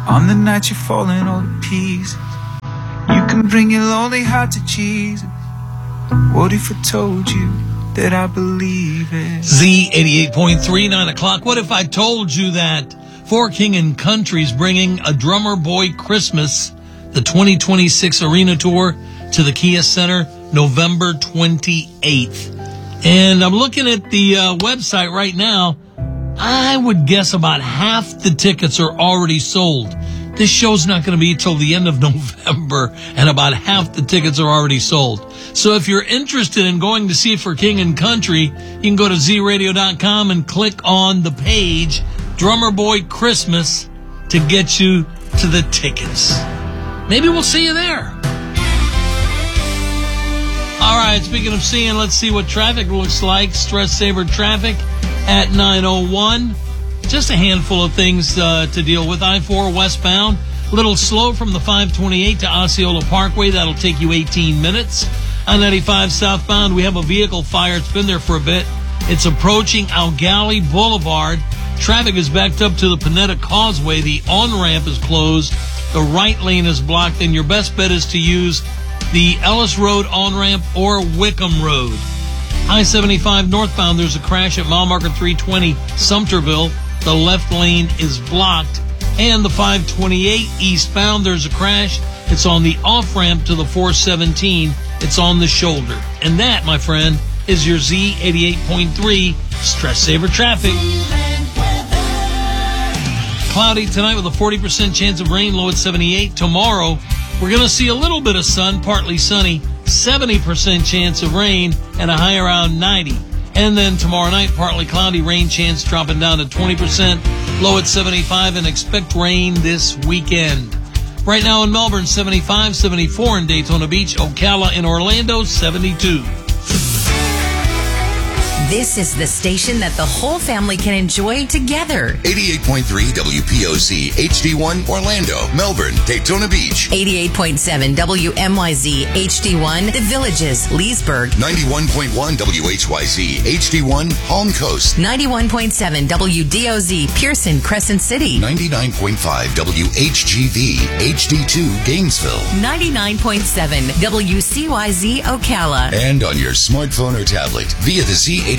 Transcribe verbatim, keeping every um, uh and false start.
On the night you're falling all to pieces, you can bring your lonely heart to Jesus. What if I told you that I believe it? Z eighty-eight point three, nine o'clock. What if I told you that For King and Country's bringing a Drummer Boy Christmas, the twenty twenty-six Arena Tour, to the Kia Center November twenty-eighth. And I'm looking at the uh, website right now. I would guess about half the tickets are already sold. This show's not going to be till the end of November, and about half the tickets are already sold. So if you're interested in going to see For King and Country, you can go to Z radio dot com and click on the page, Drummer Boy Christmas, to get you to the tickets. Maybe we'll see you there. All right, speaking of seeing, let's see what traffic looks like. Stress Saver traffic at nine oh one. Just a handful of things uh, to deal with. I four westbound, a little slow from the five twenty-eight to Osceola Parkway. That'll take you eighteen minutes. I ninety-five southbound, we have a vehicle fire. It's been there for a bit. It's approaching Algali Boulevard. Traffic is backed up to the Panetta Causeway. The on-ramp is closed. The right lane is blocked, and your best bet is to use the Ellis Road on-ramp or Wickham Road. I seventy-five northbound, there's a crash at mile marker three twenty, Sumterville. The left lane is blocked. And the five twenty-eight eastbound, there's a crash. It's on the off-ramp to the four seventeen. It's on the shoulder. And that, my friend, is your Z eighty-eight point three Stress Saver traffic. Cloudy tonight with a forty percent chance of rain, low at seventy-eight. Tomorrow, we're going to see a little bit of sun, partly sunny, seventy percent chance of rain, and a high around ninety. And then tomorrow night, partly cloudy, rain chance dropping down to twenty percent, low at seventy-five, and expect rain this weekend. Right now in Melbourne, seventy-five, seventy-four in Daytona Beach, Ocala and Orlando, seventy-two. This is the station that the whole family can enjoy together. eighty-eight point three W P O Z H D one Orlando, Melbourne, Daytona Beach. eighty-eight point seven W M Y Z H D one The Villages, Leesburg. ninety-one point one W H Y Z H D one Palm Coast. ninety-one point seven W D O Z Pearson, Crescent City. ninety-nine point five W H G V H D two Gainesville. ninety-nine point seven W C Y Z Ocala. And on your smartphone or tablet via the Z eighty